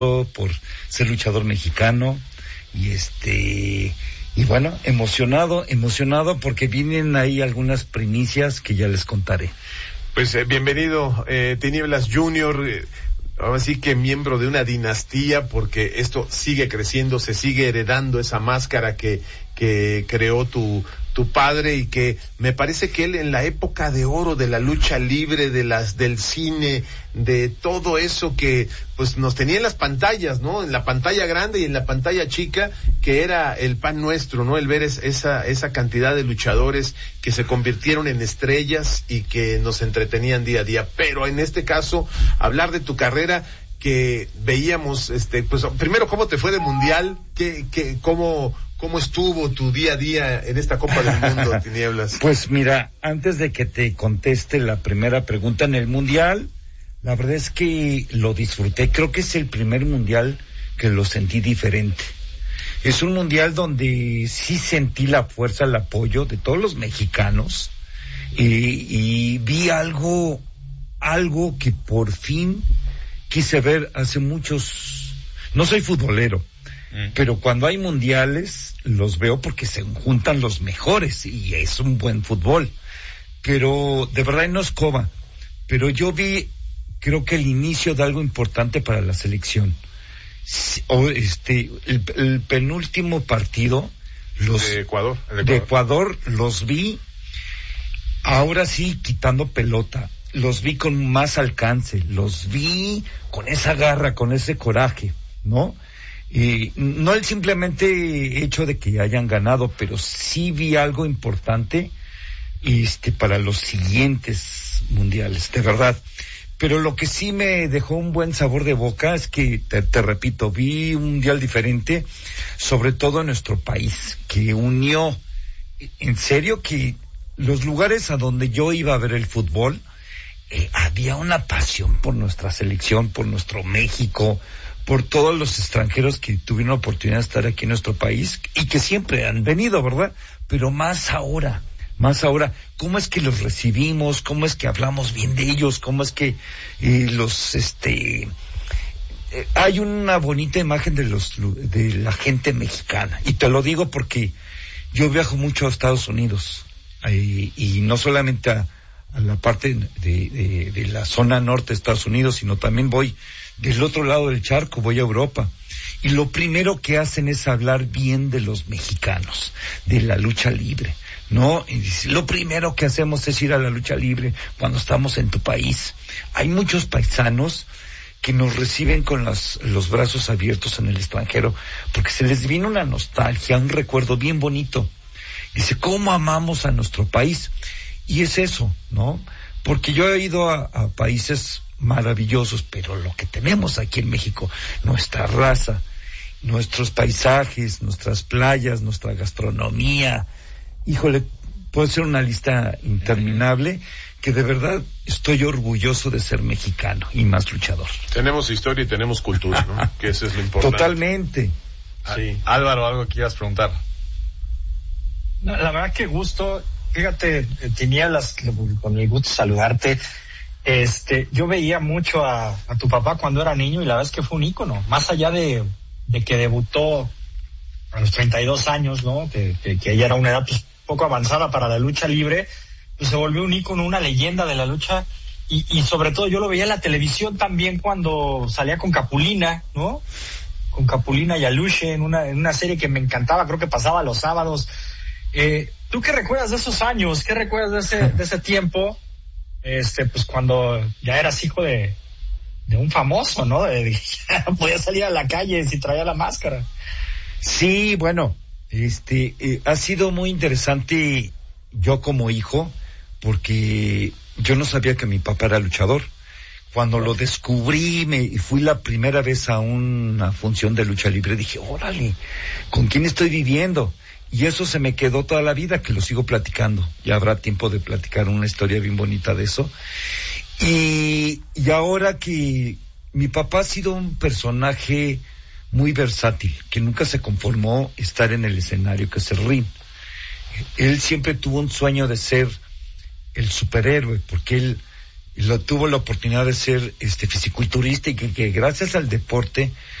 por ser luchador mexicano y bueno, emocionado porque vienen ahí algunas primicias que ya les contaré. Pues bienvenido, Tinieblas Junior, ahora sí que miembro de una dinastía, porque esto sigue creciendo, se sigue heredando esa máscara que creó tu padre, y que me parece que él, en la época de oro de la lucha libre, del cine, de todo eso que pues nos tenía en las pantallas, ¿no? En la pantalla grande y en la pantalla chica, que era el pan nuestro, ¿no? El ver esa cantidad de luchadores que se convirtieron en estrellas y que nos entretenían día a día. Pero en este caso, hablar de tu carrera, que veíamos, pues primero, ¿cómo te fue de mundial? ¿Cómo estuvo tu día a día en esta Copa del Mundo, Tinieblas? Pues mira, antes de que te conteste la primera pregunta, en el mundial, la verdad es que lo disfruté. Creo que es el primer mundial que lo sentí diferente. Es un mundial donde sí sentí la fuerza, el apoyo de todos los mexicanos, y vi algo que por fin quise ver hace muchos. No soy futbolero, pero cuando hay mundiales los veo porque se juntan los mejores y es un buen fútbol. Pero de verdad no es coba. Pero yo vi, creo que el inicio de algo importante para la selección. El penúltimo partido, de Ecuador, los vi, ahora sí, quitando pelota. Los vi con más alcance, los vi con esa garra, con ese coraje, ¿no? Y no el simplemente hecho de que hayan ganado, pero sí vi algo importante para los siguientes mundiales, de verdad. Pero lo que sí me dejó un buen sabor de boca es que, te repito, vi un mundial diferente, sobre todo en nuestro país, que unió, en serio, que los lugares a donde yo iba a ver el fútbol, había una pasión por nuestra selección, por nuestro México, por todos los extranjeros que tuvieron la oportunidad de estar aquí en nuestro país y que siempre han venido, ¿verdad? Pero más ahora, ¿cómo es que los recibimos? ¿Cómo es que hablamos bien de ellos? ¿Cómo es que hay una bonita imagen de la gente mexicana? Y te lo digo porque yo viajo mucho a Estados Unidos, y no solamente a la parte de la zona norte de Estados Unidos, sino también voy del otro lado del charco, voy a Europa. Y lo primero que hacen es hablar bien de los mexicanos, de la lucha libre, ¿no? Y lo primero que hacemos es ir a la lucha libre cuando estamos en tu país. Hay muchos paisanos que nos reciben con los brazos abiertos en el extranjero, porque se les viene una nostalgia, un recuerdo bien bonito. Dice, ¿cómo amamos a nuestro país? Y es eso, ¿no? Porque yo he ido a países maravillosos, pero lo que tenemos aquí en México, nuestra raza, nuestros paisajes, nuestras playas, nuestra gastronomía, híjole, puede ser una lista interminable, que de verdad estoy orgulloso de ser mexicano y más luchador. Tenemos historia y tenemos cultura, ¿no? Que eso es lo importante. Totalmente. Sí. Álvaro, algo que quieras preguntar. No, la verdad que gusto. Fíjate, Tinieblas, con mi gusto saludarte. Yo veía mucho a tu papá cuando era niño, y la verdad es que fue un ícono, más allá de que debutó a los 32 años, ¿no? Que ya era una edad pues poco avanzada para la lucha libre, pues se volvió un ícono, una leyenda de la lucha, y sobre todo yo lo veía en la televisión también cuando salía con Capulina, ¿no? Con Capulina y Aluche en una serie que me encantaba, creo que pasaba los sábados. ¿Tú qué recuerdas de esos años? ¿Qué recuerdas de ese tiempo? Pues cuando ya eras hijo de un famoso, ¿no? Ya podía salir a la calle si traía la máscara. Sí, bueno, ha sido muy interesante yo como hijo, porque yo no sabía que mi papá era luchador. Cuando lo descubrí y fui la primera vez a una función de lucha libre, dije, órale, ¿con quién estoy viviendo? Y eso se me quedó toda la vida, que lo sigo platicando. Ya habrá tiempo de platicar una historia bien bonita de eso. Y ahora que mi papá ha sido un personaje muy versátil, que nunca se conformó estar en el escenario, que es el ring. Él siempre tuvo un sueño de ser el superhéroe, porque él tuvo la oportunidad de ser fisiculturista y que gracias al deporte